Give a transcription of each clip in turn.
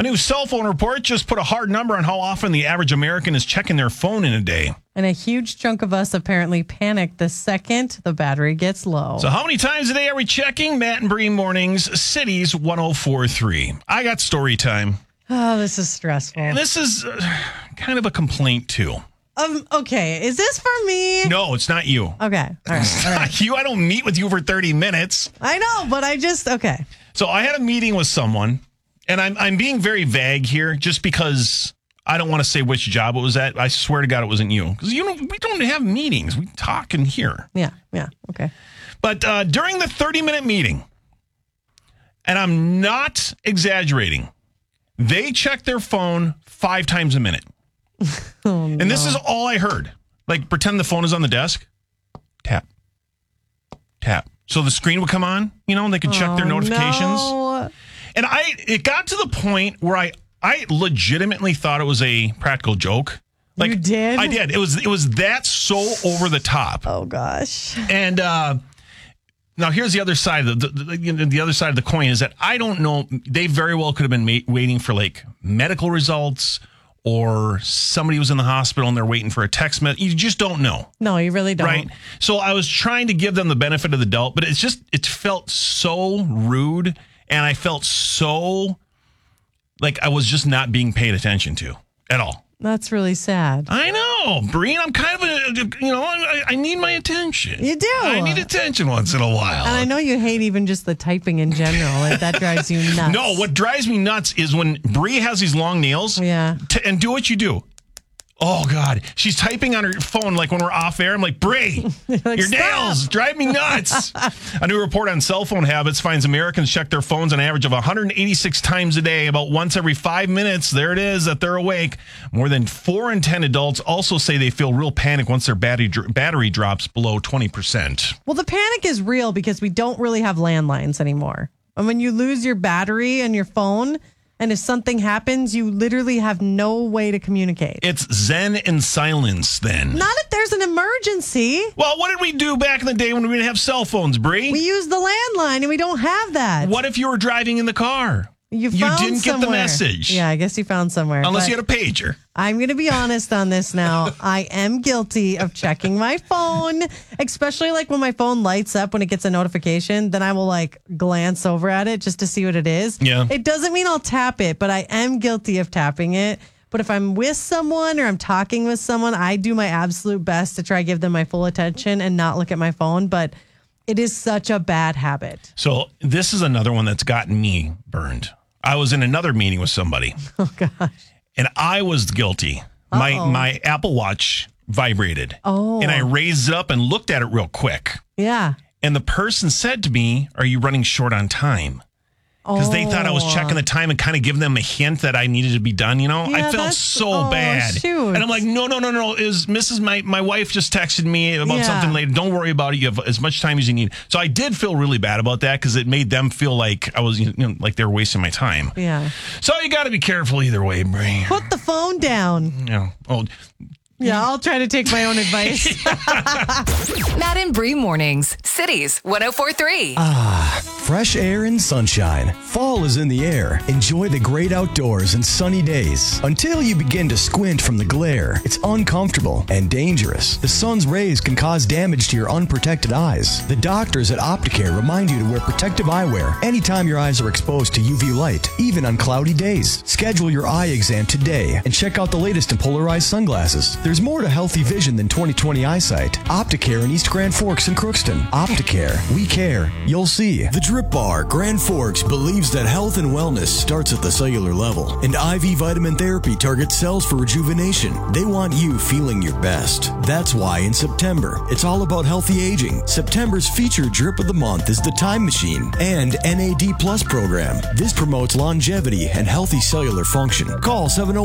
new cell phone report just put a hard number on how often the average American is checking their phone in a day. And a huge chunk of us apparently panic the second the battery gets low. So how many times a day are we checking? Matt and Bree Mornings, Cities 104.3. I got story time. Oh, this is stressful. And this is kind of a complaint, too. Okay, is this for me? No, it's not you. Okay, all right. You, I don't meet with you for 30 minutes. I know, but okay. So I had a meeting with someone, and I'm being very vague here just because I don't want to say which job it was at. I swear to God it wasn't you. Because, we don't have meetings. We talk in here. Yeah, okay. But during the 30-minute meeting, and I'm not exaggerating, they check their phone 5 times a minute. Oh, no. And this is all I heard. Like, pretend the phone is on the desk. Tap. Tap. So the screen would come on, and they could check their notifications. No. And it got to the point where I legitimately thought it was a practical joke. Like, you did? I did. It was that so over the top. Oh, gosh. And now here's the other side of the other side of the coin is that I don't know. They very well could have been waiting for like medical results, or somebody was in the hospital and they're waiting for a text message. You just don't know. No, you really don't. Right? So I was trying to give them the benefit of the doubt, but it felt so rude, and I felt so like I was just not being paid attention to at all. That's really sad. I know, Breen. I'm kind of I need my attention. You do. I need attention once in a while. And I know you hate even just the typing in general. Like, that drives you nuts. No, what drives me nuts is when Bree has these long nails. Yeah. And do what you do. Oh, God. She's typing on her phone like when we're off air. I'm like, Bree, like, your stop. nails drive me nuts. A new report on cell phone habits finds Americans check their phones on average of 186 times a day, about once every 5 minutes. There it is, that they're awake. More than 4 in 10 adults also say they feel real panic once their battery drops below 20%. Well, the panic is real because we don't really have landlines anymore. And when you lose your battery and your phone, and if something happens, you literally have no way to communicate. It's zen and silence then. Not if there's an emergency. Well, what did we do back in the day when we didn't have cell phones, Bree? We used the landline, and we don't have that. What if you were driving in the car? You didn't somewhere. get the message. Yeah, I guess you found somewhere. Unless you had a pager. I'm going to be honest on this now. I am guilty of checking my phone, especially like when my phone lights up when it gets a notification. Then I will like glance over at it just to see what it is. Yeah. It doesn't mean I'll tap it, but I am guilty of tapping it. But if I'm with someone or I'm talking with someone, I do my absolute best to try to give them my full attention and not look at my phone. But it is such a bad habit. So this is another one that's gotten me burned. I was in another meeting with somebody. Oh, gosh. And I was guilty. My Apple Watch vibrated. Oh. And I raised it up and looked at it real quick. Yeah. And the person said to me, "Are you running short on time?" Because they thought I was checking the time and kind of giving them a hint that I needed to be done, Yeah, I felt so bad. Shoot. And I'm like, no. Is my wife just texted me about something later. Don't worry about it. You have as much time as you need. So I did feel really bad about that because it made them feel like I was, like they were wasting my time. Yeah. So you got to be careful either way, Bree. Put the phone down. Yeah. Oh. Yeah, I'll try to take my own advice. Matt and Bree Mornings, Cities 104.3. Fresh air and sunshine. Fall is in the air. Enjoy the great outdoors and sunny days. Until you begin to squint from the glare, it's uncomfortable and dangerous. The sun's rays can cause damage to your unprotected eyes. The doctors at Opticare remind you to wear protective eyewear anytime your eyes are exposed to UV light, even on cloudy days. Schedule your eye exam today and check out the latest in polarized sunglasses. There's more to healthy vision than 20/20 eyesight. Opticare in East Grand Forks and Crookston. Opticare. We care. You'll see. The Drip Bar, Grand Forks, believes that health and wellness starts at the cellular level, and IV vitamin therapy targets cells for rejuvenation. They want you feeling your best. That's why in September, it's all about healthy aging. September's featured Drip of the Month is the Time Machine and NAD Plus program. This promotes longevity and healthy cellular function. Call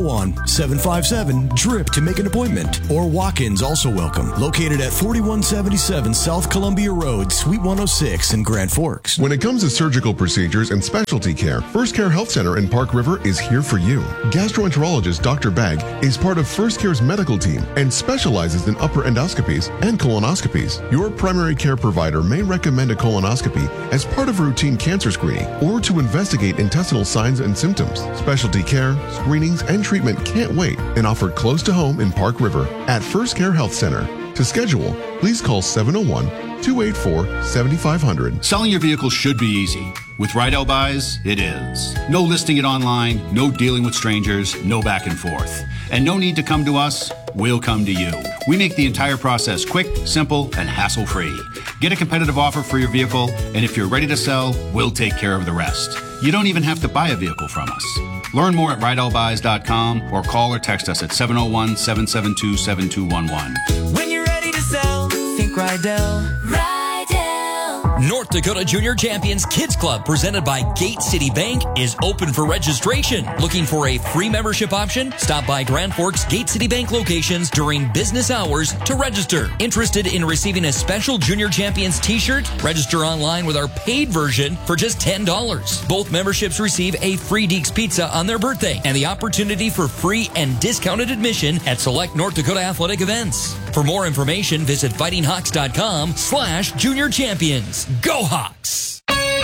701-757-DRIP to make an appointment. Or walk-ins also welcome. Located at 4177 South Columbia Road, Suite 106 in Grand Forks. When it comes to surgical procedures and specialty care, First Care Health Center in Park River is here for you. Gastroenterologist Dr. Bagg is part of First Care's medical team and specializes in upper endoscopies and colonoscopies. Your primary care provider may recommend a colonoscopy as part of routine cancer screening or to investigate intestinal signs and symptoms. Specialty care, screenings, and treatment can't wait and offered close to home in Park River at First Care Health Center. To schedule, please call 701-284-7500. Selling your vehicle should be easy. With Rydell Buys, it is. No listing it online, no dealing with strangers, no back and forth. And no need to come to us, we'll come to you. We make the entire process quick, simple, and hassle-free. Get a competitive offer for your vehicle, and if you're ready to sell, we'll take care of the rest. You don't even have to buy a vehicle from us. Learn more at RydellBuys.com or call or text us at 701-772-7211. When you're ready to sell, think Rydell. North Dakota Junior Champions Kids Club, presented by Gate City Bank, is open for registration. Looking for a free membership option? Stop by Grand Forks Gate City Bank locations during business hours to register. Interested in receiving a special Junior Champions t-shirt? Register online with our paid version for just $10. Both memberships receive a free Deeks Pizza on their birthday and the opportunity for free and discounted admission at select North Dakota athletic events. For more information, visit fightinghawks.com/Junior Champions. Go Hawks!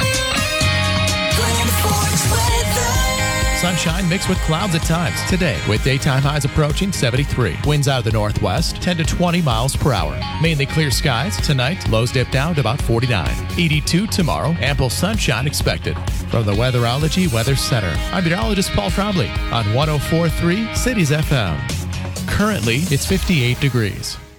Sunshine mixed with clouds at times today, with daytime highs approaching 73. Winds out of the northwest, 10 to 20 miles per hour. Mainly clear skies tonight. Lows dip down to about 49. 82 tomorrow. Ample sunshine expected. From the Weatherology Weather Center, I'm meteorologist Paul Trombley on 104.3 Cities FM. Currently, it's 58 degrees.